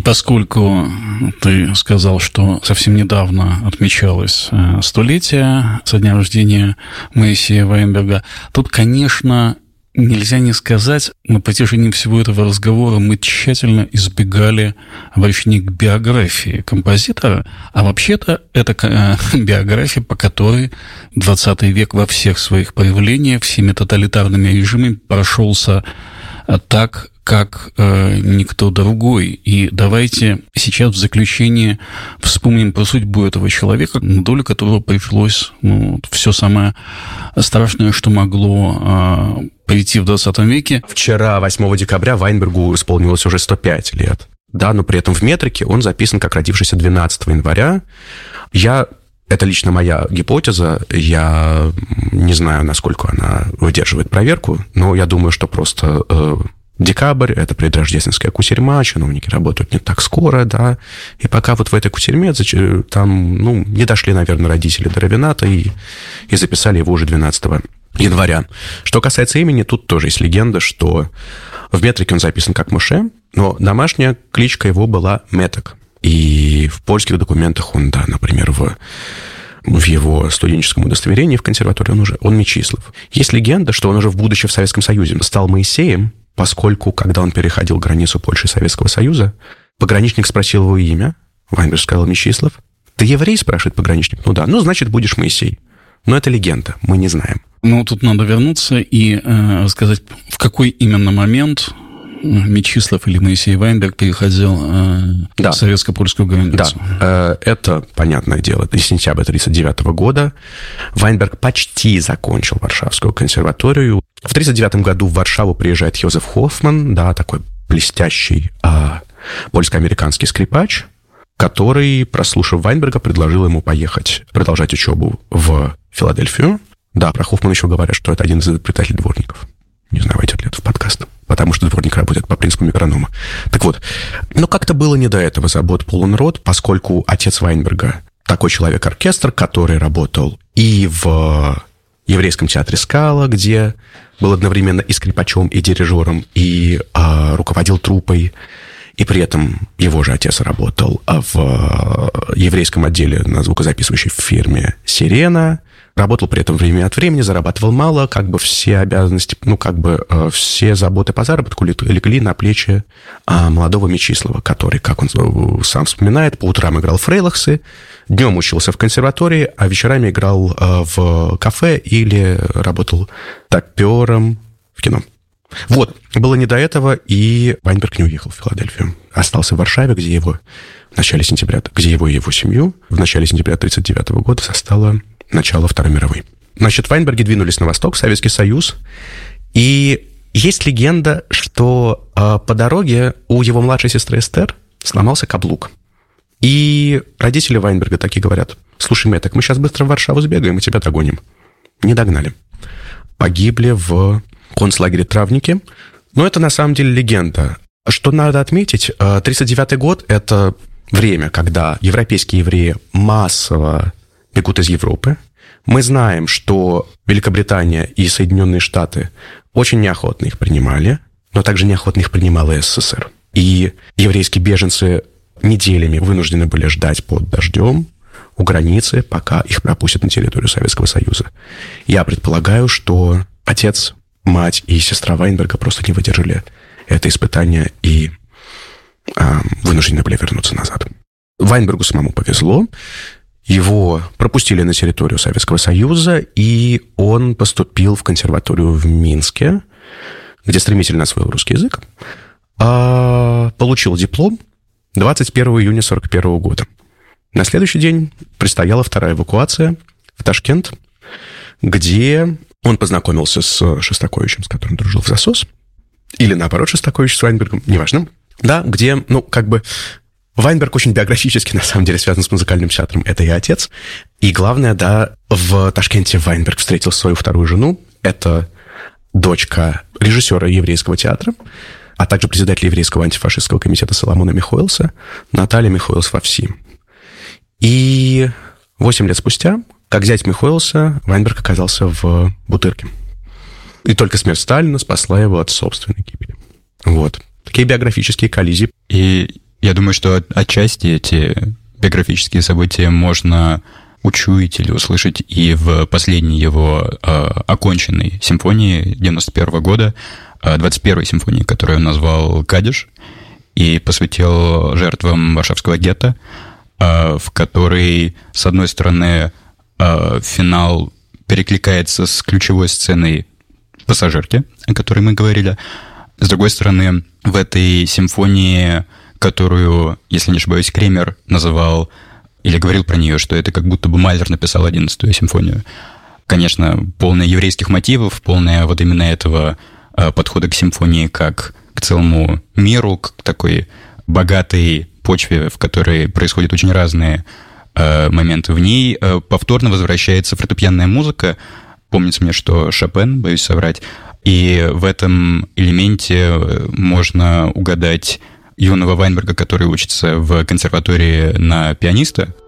поскольку ты сказал, что совсем недавно отмечалось 100-летие со дня рождения Моисея Вайнберга, тут, конечно, нельзя не сказать, на протяжении всего этого разговора мы тщательно избегали обращения к биографии композитора, а вообще-то это биография, по которой 20 век во всех своих проявлениях, всеми тоталитарными режимами прошелся так, как никто другой. И давайте сейчас в заключение вспомним про судьбу этого человека, на долю которого пришлось все самое страшное, что могло прийти в 20 веке. Вчера, 8 декабря, Вайнбергу исполнилось уже 105 лет. Да, но при этом в метрике он записан как родившийся 12 января. Это лично моя гипотеза, я не знаю, насколько она выдерживает проверку, но я думаю, что просто декабрь, это предрождественская кутерьма, чиновники работают не так скоро, да, и пока вот в этой кутерьме там, не дошли, наверное, родители до равената и записали его уже 12 января. Что касается имени, тут тоже есть легенда, что в метрике он записан как Моше, но домашняя кличка его была Меток. И в польских документах он, да, например, в его студенческом удостоверении в консерватории он Мечислав. Есть легенда, что он уже будучи в Советском Союзе стал Моисеем, поскольку, когда он переходил границу Польши и Советского Союза, пограничник спросил его имя, Вайнберг сказал Мечислав. «Ты еврей?» – спрашивает пограничник. «Ну да, значит, будешь Моисей». Но это легенда, мы не знаем. Тут надо вернуться и рассказать, в какой именно момент Мечислав или Моисей Вайнберг переходил советско-польскую границу. Да, это, понятное дело, сентябрь 1939 года. Вайнберг почти закончил Варшавскую консерваторию. В 1939 году в Варшаву приезжает Йозеф Хоффман, да, такой блестящий польско-американский скрипач, который, прослушав Вайнберга, предложил ему поехать продолжать учебу в Филадельфию. Да, про Хоффмана еще говорят, что это один из изобретателей дворников. Не знаю, войдет ли это в подкаст, потому что дворник работает по принципу метронома. Так вот, но как-то было не до этого забот полон рот, поскольку отец Вайнберга такой человек-оркестр, который работал и в еврейском театре «Скала», где был одновременно и скрипачом, и дирижером, и руководил труппой, и при этом его же отец работал в еврейском отделе на звукозаписывающей фирме «Сирена», работал при этом время от времени, зарабатывал мало, все обязанности, все заботы по заработку легли на плечи молодого Мечислава, который, как он сам вспоминает, по утрам играл фрейлахсы, днем учился в консерватории, а вечерами играл в кафе или работал топером в кино. Вот, было не до этого, и Вайнберг не уехал в Филадельфию. Остался в Варшаве, где его в начале сентября, где его и его семью в начале сентября 1939 года застало начало Второй мировой. Значит, Вайнберги двинулись на восток, в Советский Союз, и есть легенда, что по дороге у его младшей сестры Эстер сломался каблук. И родители Вайнберга такие говорят: «Слушай, Мэток, мы сейчас быстро в Варшаву сбегаем и тебя догоним». Не догнали. Погибли в концлагере Травники. Но это на самом деле легенда. Что надо отметить, 1939 год – это время, когда европейские евреи массово бегут из Европы. Мы знаем, что Великобритания и Соединенные Штаты очень неохотно их принимали, но также неохотно их принимала СССР. И еврейские беженцы неделями вынуждены были ждать под дождем у границы, пока их пропустят на территорию Советского Союза. Я предполагаю, что отец, мать и сестра Вайнберга просто не выдержали это испытание и вынуждены были вернуться назад. Вайнбергу самому повезло. Его пропустили на территорию Советского Союза, и он поступил в консерваторию в Минске, где стремительно освоил русский язык, получил диплом 21 июня 1941 года. На следующий день предстояла вторая эвакуация в Ташкент, где он познакомился с Шостаковичем, с которым дружил в засос, или наоборот, Шостакович с Вайнбергом, неважно, да, где, Вайнберг очень биографически, на самом деле, связан с музыкальным театром. Это и отец. И главное, да, в Ташкенте Вайнберг встретил свою вторую жену. Это дочка режиссера еврейского театра, а также председателя еврейского антифашистского комитета Соломона Михоэлса, Наталья Михоэлс-Вовси. И 8 лет спустя, как зять Михоэлса, Вайнберг оказался в Бутырке. И только смерть Сталина спасла его от собственной гибели. Вот. Такие биографические коллизии. И Я думаю, что отчасти эти биографические события можно учуять или услышать и в последней его оконченной симфонии 91 года, 21-й симфонии, которую он назвал «Кадиш», и посвятил жертвам Варшавского гетто, в которой, с одной стороны, финал перекликается с ключевой сценой «Пассажирки», о которой мы говорили. С другой стороны, в этой симфонии, которую, если не ошибаюсь, Кремер называл или говорил про нее, что это как будто бы Малер написал 11-ю симфонию. Конечно, полная еврейских мотивов, полная вот именно этого подхода к симфонии как к целому миру, к такой богатой почве, в которой происходят очень разные моменты. В ней повторно возвращается фортепианная музыка. Помнится мне, что Шопен, боюсь соврать, и в этом элементе можно угадать юного Вайнберга, который учится в консерватории на пианиста,